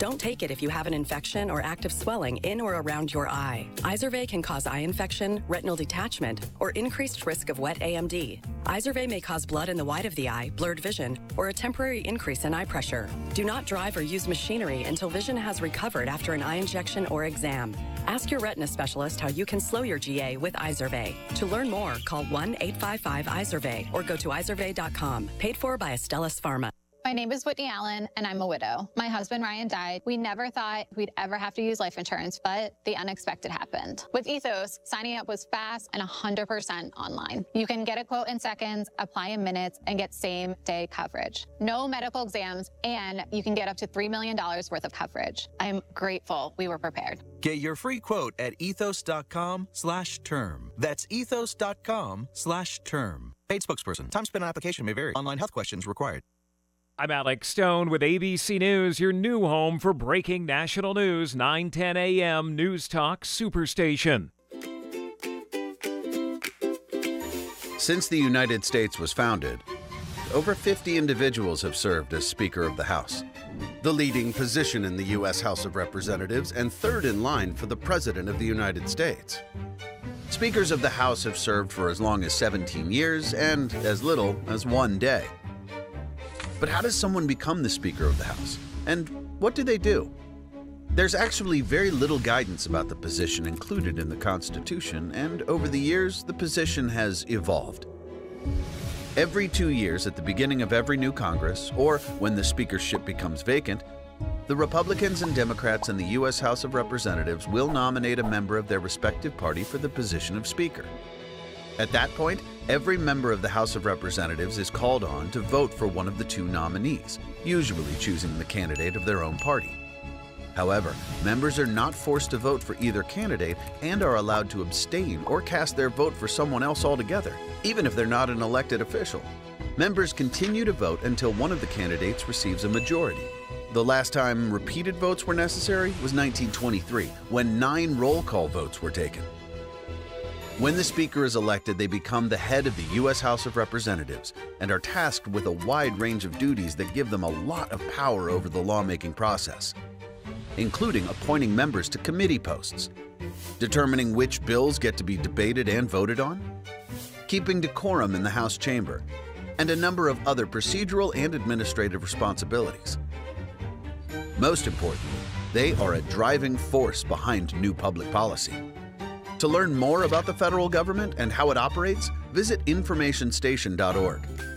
Don't take it if you have an infection or active swelling in or around your eye. Izervay can cause eye infection, retinal detachment, or increased risk of wet AMD. Izervay may cause blood in the white of the eye, blurred vision, or a temporary increase in eye pressure. Do not drive or use machinery until vision has recovered after an eye injection or exam. Ask your retina specialist how you can slow your GA with Izervay. To learn more, call 1-855-IZERVAY or go to izervay.com. Paid for by Astellas Pharma. My name is Whitney Allen, and I'm a widow. My husband, Ryan, died. We never thought we'd ever have to use life insurance, but the unexpected happened. With Ethos, signing up was fast and 100% online. You can get a quote in seconds, apply in minutes, and get same-day coverage. No medical exams, and you can get up to $3 million worth of coverage. I'm grateful we were prepared. Get your free quote at ethos.com/term. That's ethos.com/term. Paid spokesperson. Time spent on application may vary. Online health questions required. I'm Alex Stone with ABC News, your new home for breaking national news, 9:10 a.m. News Talk Superstation. Since the United States was founded, over 50 individuals have served as Speaker of the House, the leading position in the U.S. House of Representatives and third in line for the President of the United States. Speakers of the House have served for as long as 17 years and as little as 1 day. But how does someone become the Speaker of the House? And what do they do? There's actually very little guidance about the position included in the Constitution, and over the years, the position has evolved. Every 2 years at the beginning of every new Congress, or when the speakership becomes vacant, the Republicans and Democrats in the U.S. House of Representatives will nominate a member of their respective party for the position of Speaker. At that point, every member of the House of Representatives is called on to vote for one of the two nominees, usually choosing the candidate of their own party. However, members are not forced to vote for either candidate and are allowed to abstain or cast their vote for someone else altogether, even if they're not an elected official. Members continue to vote until one of the candidates receives a majority. The last time repeated votes were necessary was 1923, when 9 roll call votes were taken. When the Speaker is elected, they become the head of the U.S. House of Representatives and are tasked with a wide range of duties that give them a lot of power over the lawmaking process, including appointing members to committee posts, determining which bills get to be debated and voted on, keeping decorum in the House chamber, and a number of other procedural and administrative responsibilities. Most importantly, they are a driving force behind new public policy. To learn more about the federal government and how it operates, visit informationstation.org.